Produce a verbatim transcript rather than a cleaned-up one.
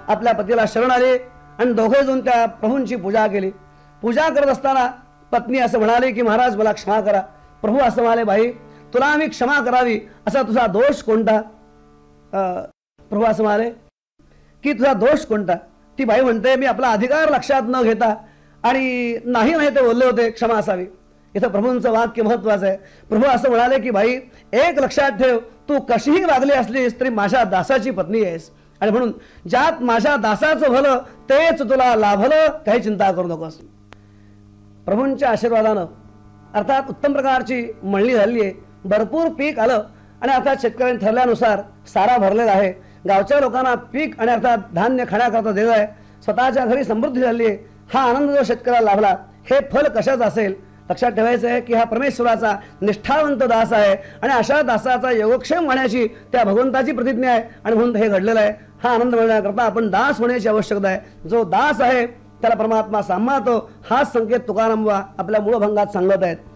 आपल्या पतीला शरण आले आणि दोघे जण त्या प्रभूंची पूजा केली. पूजा करत असताना पत्नी असं म्हणाली की महाराज मला क्षमा करा. प्रभू असं म्हणाले, बाई तुला आम्ही क्षमा करावी असा तुझा दोष कोणता? प्रभू असं म्हणाले की तुझा दोष कोणता? ती बाई म्हणते, मी आपला अधिकार लक्षात न घेता आणि नाही नाही ते बोलले होते, क्षमा असावी. इथं प्रभूंचं वाक्य महत्वाचं आहे. प्रभू असं म्हणाले की बाई एक लक्षात ठेव, तू कशीही वागली असलीस तरी माझ्या दासाची पत्नी आहेस आणि म्हणून ज्यात माझ्या दासाचं भलं तेच तुला लाभलं, काही चिंता करू नकोस. प्रभूंच्या आशीर्वादानं अर्थात उत्तम प्रकारची मळणी झाली आहे, भरपूर पीक आलं आणि अर्थात शेतकऱ्यांनी ठरल्यानुसार सारा भरलेला आहे. गावच्या लोकांना पीक आणि अर्थात धान्य खाण्याकरता दिलं आहे. स्वतःच्या घरी समृद्धी झाली आहे. हा आनंद जो शेतकऱ्याला लाभला, हे फल कशाचं असेल? लक्षात ठेवायचं आहे की हा परमेश्वराचा निष्ठावंत दास आहे आणि अशा दासाचा योगक्षेम होण्याची त्या भगवंताची प्रतिज्ञा आहे आणि म्हणून हे घडलेलं आहे. हा आनंद मिळण्याकरता आपण दास होण्याची आवश्यकता आहे. जो दास आहे त्याला परमात्मा सांभाळतो. हाच संकेत तुकाराम आपल्या मूळभंगात सांगत आहेत.